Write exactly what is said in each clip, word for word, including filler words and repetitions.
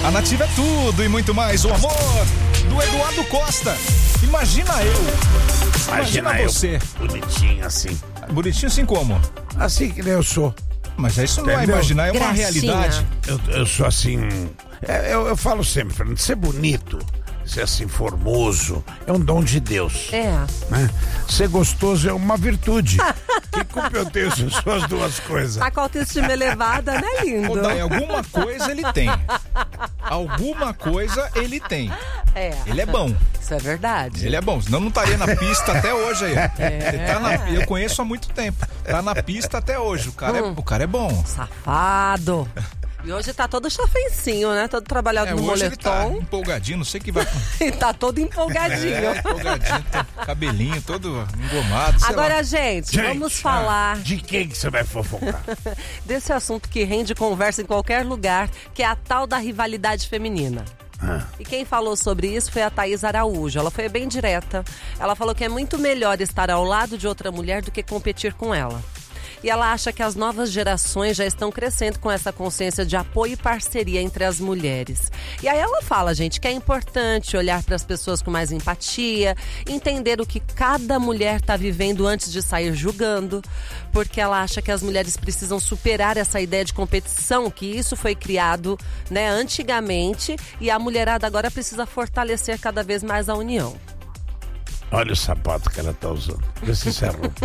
A Nativa é tudo e muito mais. O amor do Eduardo Costa. Imagina eu. Imagina, Imagina você. Eu, bonitinho assim. Bonitinho assim como? Assim que nem eu sou. Mas isso não é imaginar, é uma Gracinha. realidade. Eu, eu sou assim. É, eu, eu falo sempre, Fernando, ser bonito, ser assim formoso, é um dom de Deus. É. Né? Ser gostoso é uma virtude. Que culpa eu tenho se são as duas coisas? Tá com a autoestima elevada, né, lindo? Ô, Dai, alguma coisa ele tem. Alguma coisa ele tem. É. Ele é bom. Isso é verdade. Ele é bom, senão não estaria na pista até hoje aí. É. Ele tá na, eu conheço há muito tempo. Tá na pista até hoje. O cara, Hum. é, o cara é bom. Safado. E hoje tá todo chafencinho, né? Todo trabalhado É, no hoje ele tá moletom. empolgadinho, não sei o que vai. E tá todo empolgadinho. É, empolgadinho, tá, cabelinho todo engomado. sei Agora, lá. gente, Gente, vamos falar De quem que você vai fofocar? desse assunto que rende conversa em qualquer lugar, que é a tal da rivalidade feminina. Ah. E quem falou sobre isso foi a Thaís Araújo. Ela foi bem direta. Ela falou que é muito melhor estar ao lado de outra mulher do que competir com ela. E ela acha que as novas gerações já estão crescendo com essa consciência de apoio e parceria entre as mulheres. E aí ela fala, gente, que é importante olhar para as pessoas com mais empatia, entender o que cada mulher está vivendo antes de sair julgando, porque ela acha que as mulheres precisam superar essa ideia de competição, que isso foi criado, né, antigamente, e a mulherada agora precisa fortalecer cada vez mais a união. Olha o sapato que ela tá usando. Vê se isso é roupa.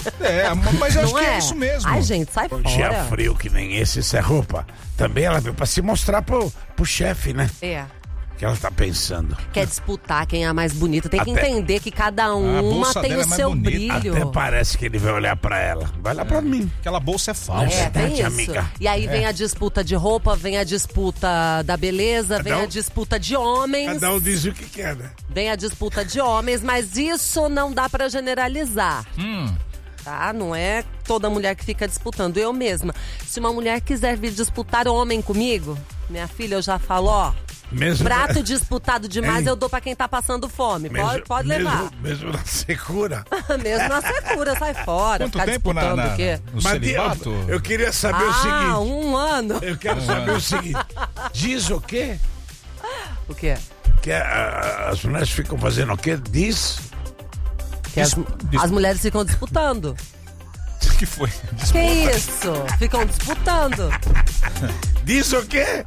É, mas eu acho Não que é? é isso mesmo. Ai, gente, sai Um fora. dia frio que nem esse, isso é roupa. Também ela veio pra se mostrar pro, pro chefe, né? É. Que ela tá pensando. Quer disputar quem é a mais bonita. Tem que Até- entender que cada uma bolsa tem dela o é mais seu bonita. brilho. Até parece que ele vai olhar pra ela. Vai lá pra mim. Aquela bolsa é falsa. É, tem verdade, isso. amiga. E aí vem a disputa de roupa, vem a disputa da beleza, vem um- a disputa de homens. Cada um diz o que quer, né? Vem a disputa de homens, mas isso não dá pra generalizar. Hum. Tá? Não é toda mulher que fica disputando. Eu mesma. Se uma mulher quiser vir disputar homem comigo, minha filha, eu já falo, ó. Mesmo Prato disputado demais Hein? eu dou pra quem tá passando fome. mesmo- Pode, pode mesmo- levar. Mesmo na secura. Mesmo na secura, sai fora. Quanto ficar tempo na, disputando na, o quê? no Mas celibato? eu, eu queria saber o Ah, seguinte. um ano. Eu quero saber o seguinte. Diz o quê? O quê? Que a- as mulheres ficam fazendo o quê? Diz? Que as, Dis- dis- as mulheres ficam disputando. O que foi? Que isso? Ficam disputando. Diz o quê?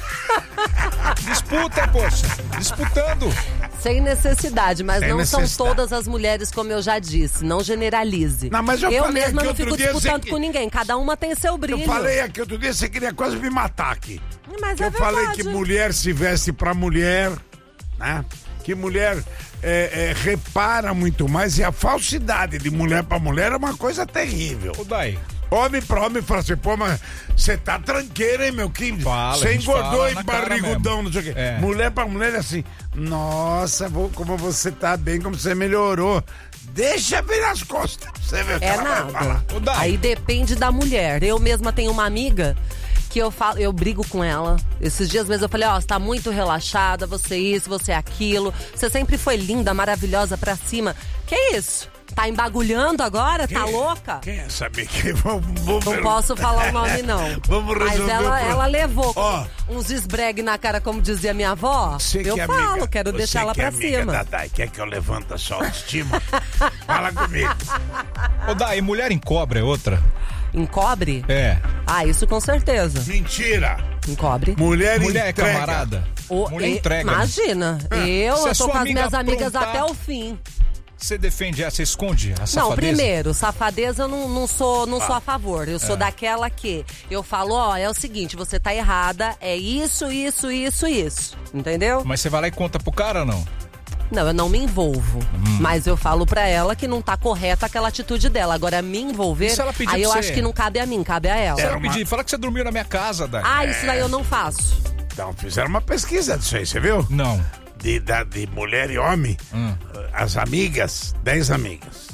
Disputa, poxa. Disputando. Sem necessidade, mas Sem não são necessidade. todas as mulheres, como eu já disse. Não generalize. Não, mas eu falei mesma aqui não outro fico dia, disputando você- com ninguém. Cada uma tem seu brilho. Eu falei aqui outro dia, você queria quase me matar aqui. Mas Que é eu falei verdade. que mulher se veste pra mulher, né? Que mulher é, é, repara muito mais e a falsidade de mulher pra mulher é uma coisa terrível. Ô, Dai. Homem pra homem fala assim, pô, mas você tá tranqueiro, hein, meu? Que Fala, a você gente engordou fala e na cara barrigudão, mesmo. não sei o quê. É. Mulher pra mulher é assim, nossa, vô, como você tá bem, como você melhorou. Deixa vir as costas, você vê o que É ela vai nada. falar. Ô, Dai. Aí depende da mulher. Eu mesma tenho uma amiga que eu falo, eu brigo com ela. Esses dias mesmo eu falei, ó, você tá muito relaxada, você isso, você aquilo. Você sempre foi linda, maravilhosa pra cima. Que isso? Tá embagulhando agora? Tá Quem- louca? Quem é saber que vamos, vamos Não posso falar o nome, não. Vamos Mas resolver ela, o pro- ela levou Ó. uns esbregue na cara, como dizia minha avó. Você eu que é falo, amiga, quero você deixar ela que é pra amiga cima. da Dai, quer que eu levante a sua autoestima? Fala comigo. Ô, Dai, mulher em cobra é outra? Encobre? É. Ah, isso com certeza. Mentira. Encobre. Mulher, Mulher é entrega. camarada? O- Mulher e- entrega. Imagina, eu, Se a eu tô sua com as amiga minhas amigas aprontar- até o fim. Você defende essa, você esconde a safadeza? Não, primeiro, safadeza eu não, não, sou, não sou a favor. Eu sou daquela que eu falo, ó, é o seguinte, você tá errada, é isso, isso, isso, isso. Entendeu? Mas você vai lá e conta pro cara ou não? Não, eu não me envolvo. Hum. Mas eu falo pra ela que não tá correta aquela atitude dela. Agora, me envolver, E se ela pedir aí eu pra acho você? que não cabe a mim, cabe a ela. Se ela Era uma- pedir, fala que você dormiu na minha casa, Dai. Ah, isso daí eu não faço. Então, fizeram uma pesquisa disso aí, você viu? Não. De, da- de mulher e homem, Hum. as amigas, dez amigas.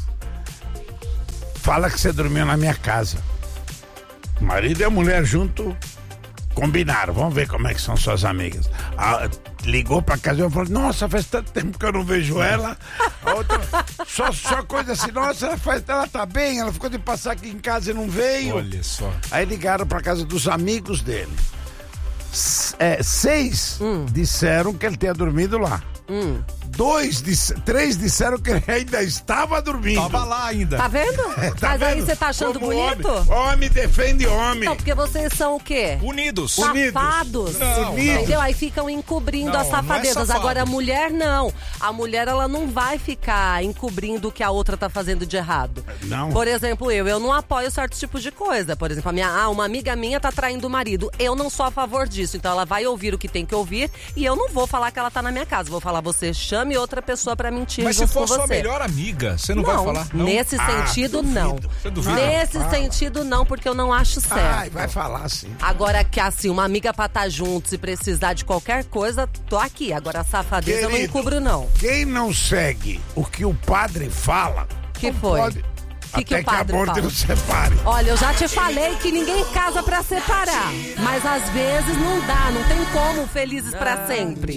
Fala que você dormiu na minha casa. O marido e a mulher junto combinaram. Vamos ver como é que são suas amigas. A, ligou pra casa e falou, nossa, faz tanto tempo que eu não vejo ela. A outra, só, só coisa assim, nossa, ela, faz, ela tá bem, ela ficou de passar aqui em casa e não veio. Olha só. Aí ligaram pra casa dos amigos dele. S- é, seis Hum. disseram que ele tinha dormido lá. Hum. Dois, disse- três disseram que ele ainda estava dormindo. Tava lá ainda. Tá vendo? Tá Mas aí vendo? você tá achando Como bonito? Homem, homem defende homem. Não, porque vocês são o quê? Unidos. Unidos. Safados. Não, Unidos. Entendeu? Aí ficam encobrindo Não, as não é safadezas. safado. Agora a mulher não. A mulher, ela não vai ficar encobrindo o que a outra tá fazendo de errado. Não. Por exemplo, eu, eu não apoio certos tipos de coisa. Por exemplo, a minha, ah, uma amiga minha tá traindo o marido. Eu não sou a favor disso. Então ela vai ouvir o que tem que ouvir e eu não vou falar que ela tá na minha casa. Vou falar, você chame outra pessoa pra mentir Mas se junto for com sua você. melhor amiga, você não, vai falar? Não? Nesse Ah, sentido, duvido. não. Você duvida? Nesse Fala. sentido, não, porque eu não acho certo. Ai, vai falar sim. Agora que assim, uma amiga pra estar junto, se precisar de qualquer coisa, tô aqui. Agora a safadeza eu não Querido, encubro, não. Quem não segue o que o padre fala, Que não foi? pode. Que Até que o padre que a morte fala? não separe. Olha, eu já te falei que ninguém casa pra separar. Mas às vezes não dá, não tem como felizes pra sempre.